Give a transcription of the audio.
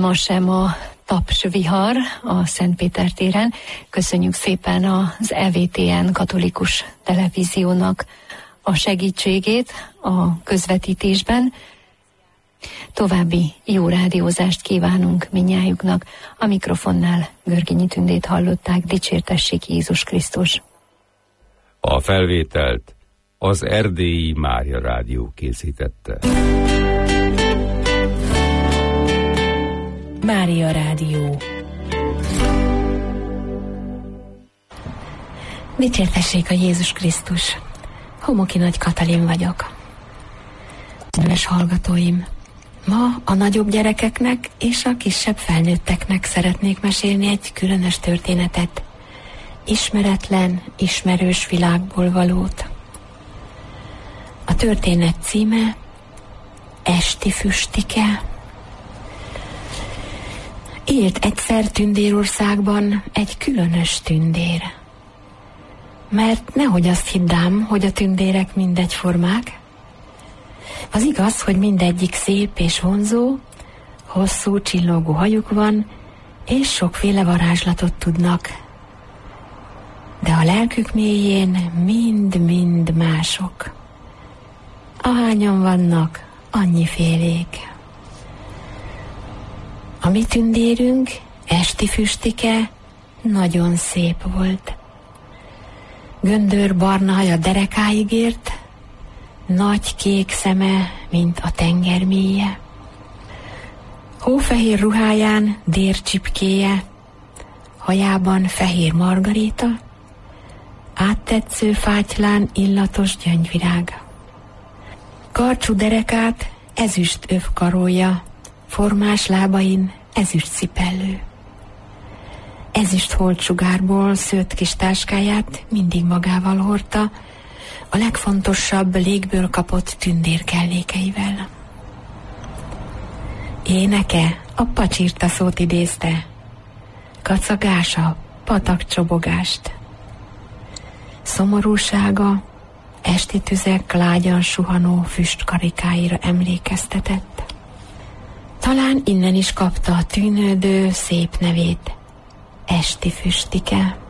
ma sem a tapsvihar a Szentpéter téren. Köszönjük szépen az EWTN katolikus televíziónak a segítségét a közvetítésben. További jó rádiózást kívánunk mindnyájuknak. A mikrofonnál Görgényi Tündét hallották. Dicsértessék Jézus Krisztus! A felvételt az Erdélyi Mária Rádió készítette. Mária Rádió. Dicsértessék a Jézus Krisztus! Homoki Nagy Katalin vagyok. Kedves hallgatóim! Ma a nagyobb gyerekeknek és a kisebb felnőtteknek szeretnék mesélni egy különös történetet. Ismeretlen, ismerős világból valót. A történet címe Esti Füstike. Élt egyszer Tündérországban egy különös tündér. Mert nehogy azt hiddám, hogy a tündérek mindegyformák. Az igaz, hogy mindegyik szép és vonzó, hosszú csillogó hajuk van, és sokféle varázslatot tudnak. De a lelkük mélyén mind-mind mások. Ahányan vannak, annyifélék. A mi tündérünk, Esti Füstike, nagyon szép volt. Göndör barna haja derekáig ért, nagy kék szeme, mint a tenger mélye. Hófehér ruháján dércsipkéje, hajában fehér margarita, áttetsző fátylán illatos gyöngyvirág. Karcsú derekát ezüst öv karolja, formás lábain ezüst cipellő. Ezüst holtsugárból szőtt kis táskáját mindig magával hordta, a legfontosabb légből kapott tündérkellékeivel. Éneke a pacsirta szót idézte, kacagása patakcsobogást. Szomorúsága esti tüzek lágyan suhanó füstkarikáira emlékeztetett. Talán innen is kapta a tűnődő szép nevét, Esti Füstike.